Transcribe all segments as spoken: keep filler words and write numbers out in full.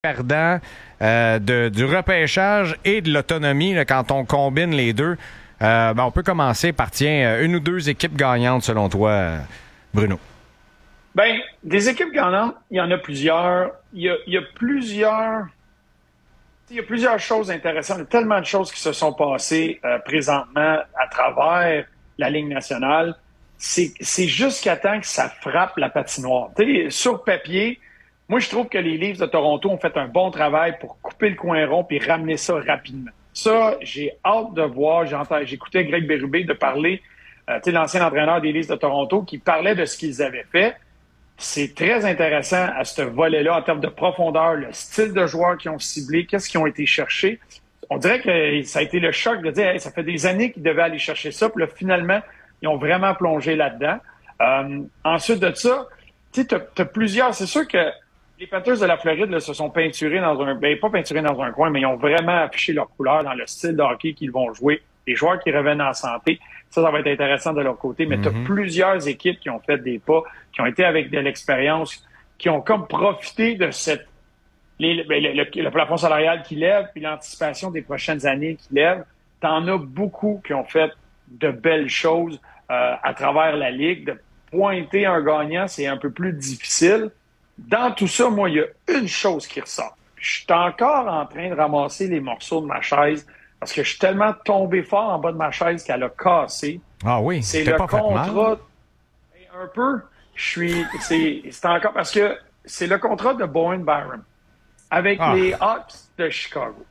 perdant euh, de, du repêchage et de l'autonomie, là, quand on combine les deux, euh, ben on peut commencer par, tiens, une ou deux équipes gagnantes selon toi, Bruno? Bien, des équipes gagnantes, il y en a plusieurs. Il y a, il y a plusieurs... Il y a plusieurs choses intéressantes. Il y a tellement de choses qui se sont passées euh, présentement à travers la Ligue nationale. C'est, c'est jusqu'à temps que ça frappe la patinoire. Tu sais, sur papier, moi, je trouve que les Leafs de Toronto ont fait un bon travail pour couper le coin rond et ramener ça rapidement. Ça, j'ai hâte de voir. J'entends, j'écoutais Greg Berube de parler, euh, tu sais, l'ancien entraîneur des Leafs de Toronto, qui parlait de ce qu'ils avaient fait. C'est très intéressant à ce volet-là en termes de profondeur, le style de joueurs qu'ils ont ciblé, qu'est-ce qu'ils ont été chercher. On dirait que ça a été le choc de dire hey, ça fait des années qu'ils devaient aller chercher ça, puis là, finalement, ils ont vraiment plongé là-dedans. Euh, ensuite de ça, tu sais, tu as plusieurs. C'est sûr que les Panthers de la Floride là, se sont peinturés dans un... Ben, pas peinturés dans un coin, mais ils ont vraiment affiché leur couleur dans le style de hockey qu'ils vont jouer. Les joueurs qui reviennent en santé, ça, ça va être intéressant de leur côté. Mais mm-hmm. tu as plusieurs équipes qui ont fait des pas, qui ont été avec de l'expérience, qui ont comme profité de cette... Les, ben, le, le, le plafond salarial qui lève, puis l'anticipation des prochaines années qui lève. T'en as beaucoup qui ont fait de belles choses euh, à travers la Ligue. De pointer un gagnant, c'est un peu plus difficile. Dans tout ça, moi, il y a une chose qui ressort. Je suis encore en train de ramasser les morceaux de ma chaise parce que je suis tellement tombé fort en bas de ma chaise qu'elle a cassé. Ah oui, c'est le pas contrat. Un peu. Je suis. C'est, c'est encore parce que c'est le contrat de Bowen Byram avec ah. les Hawks de Chicago.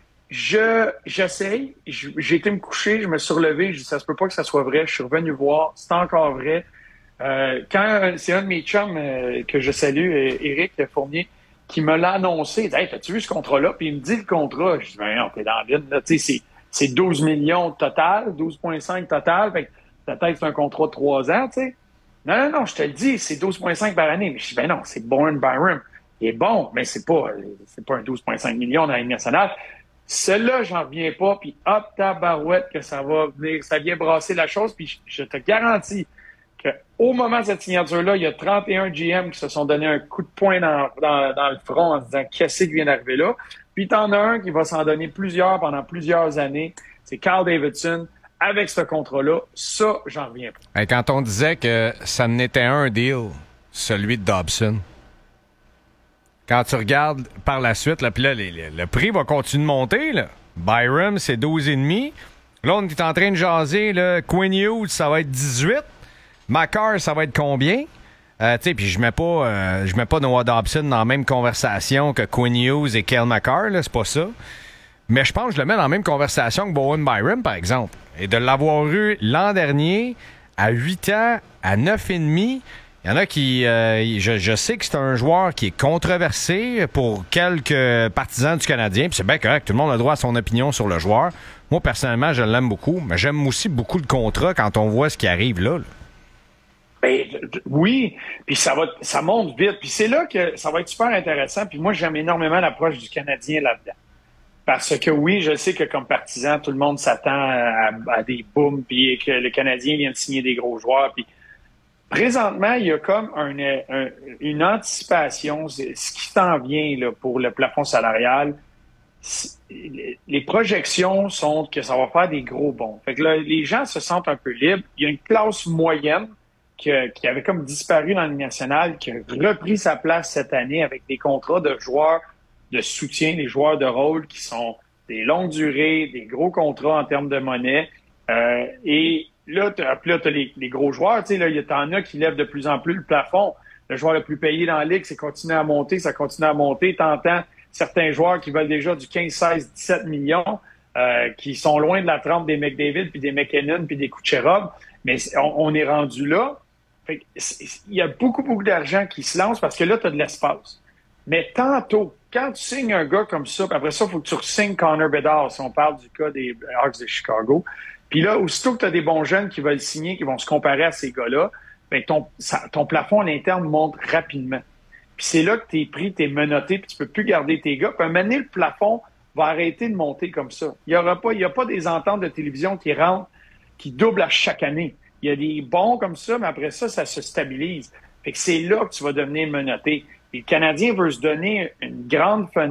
Je, j'essaye. J'ai été me coucher, je me suis relevé. Je dis ça se peut pas que ça soit vrai. Je suis revenu voir. C'est encore vrai. Euh, quand c'est un de mes chums euh, que je salue, euh, Éric Fournier, qui me l'a annoncé, il dit hey, t'as-tu vu ce contrat-là? Puis il me dit le contrat. Je dis ben non, t'es dans la vide, là. Tu sais, c'est, c'est douze millions total, douze virgule cinq total. Fait que peut-être c'est un contrat de trois ans, tu sais. Non, non, non, je te le dis, c'est douze virgule cinq par année. Mais je dis ben non, c'est Bowen Byram. Il est bon, mais c'est pas, c'est pas un douze virgule cinq millions dans la Ligue nationale. Celui-là, j'en reviens pas. Puis hop, tabarouette que ça va venir, ça vient brasser la chose. Puis je, je te garantis qu'au moment de cette signature-là, il y a trente et un G M qui se sont donné un coup de poing dans, dans, dans le front en se disant « Qu'est-ce qui vient d'arriver là? » Puis t'en as un qui va s'en donner plusieurs pendant plusieurs années. C'est Carl Davidson. Avec ce contrat-là, ça, j'en reviens pas. Et quand on disait que ça n'était un deal, celui de Dobson, quand tu regardes par la suite, là, puis là, les, les, le prix va continuer de monter. Là. Byram, c'est douze virgule cinq. Là, on est en train de jaser. Là, Quinn Hughes, ça va être dix-huit. Makar, ça va être combien? Euh, tu sais, puis je mets pas euh, je mets pas Noah Dobson dans la même conversation que Quinn Hughes et Cale Makar, là, c'est pas ça. Mais je pense que je le mets dans la même conversation que Bowen Byram, par exemple. Et de l'avoir eu l'an dernier, à huit ans, à neuf virgule cinq, il y en a qui... Euh, je, je sais que c'est un joueur qui est controversé pour quelques partisans du Canadien, puis c'est bien correct, tout le monde a droit à son opinion sur le joueur. Moi, personnellement, je l'aime beaucoup, mais j'aime aussi beaucoup le contrat quand on voit ce qui arrive là. là. Ben, oui, puis ça va, ça monte vite. Puis c'est là que ça va être super intéressant. Puis moi, j'aime énormément l'approche du Canadien là-dedans. Parce que oui, je sais que comme partisan, tout le monde s'attend à, à des booms, puis que le Canadien vient de signer des gros joueurs. Puis présentement, il y a comme un, un, une anticipation. Ce qui s'en vient là, pour le plafond salarial, les projections sont que ça va faire des gros bons. Fait que là, les gens se sentent un peu libres. Il y a une classe moyenne qui, qui avait comme disparu dans la Ligue nationale, qui a repris sa place cette année avec des contrats de joueurs de soutien, des joueurs de rôle qui sont des longues durées, des gros contrats en termes de monnaie. Euh, et là, tu as les, les gros joueurs. Tu sais, là, il y en a qui lèvent de plus en plus le plafond. Le joueur le plus payé dans la Ligue, c'est continuer à monter, ça continue à monter. T'entends certains joueurs qui veulent déjà du quinze, seize, dix-sept millions, euh, qui sont loin de la trempe des McDavid, puis des McKinnon, puis des Kucherov. Mais on, on est rendu là. Fait que il y a beaucoup, beaucoup d'argent qui se lance parce que là, tu as de l'espace. Mais tantôt, quand tu signes un gars comme ça, puis après ça, il faut que tu re-signes Connor Bedard, si on parle du cas des Hawks de Chicago. Puis là, aussitôt que tu as des bons jeunes qui veulent signer, qui vont se comparer à ces gars-là, bien, ton, ça, ton plafond à l'interne monte rapidement. Puis c'est là que t'es pris, t'es menotté, puis tu peux plus garder tes gars. Puis à un moment donné, le plafond va arrêter de monter comme ça. Il y aura pas, il y a pas des ententes de télévision qui rentrent, qui doublent à chaque année. Il y a des bons comme ça, mais après ça, ça se stabilise. Fait que c'est là que tu vas devenir menotté. Puis le Canadien veut se donner une grande fenêtre